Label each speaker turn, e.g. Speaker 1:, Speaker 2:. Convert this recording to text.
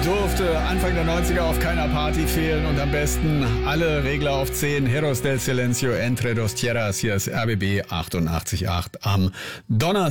Speaker 1: durfte Anfang der 90er auf keiner Party fehlen und am besten alle Regler auf 10. Heros del Silencio entre dos tierras. Hier ist RBB 88.8 am Donnerstag.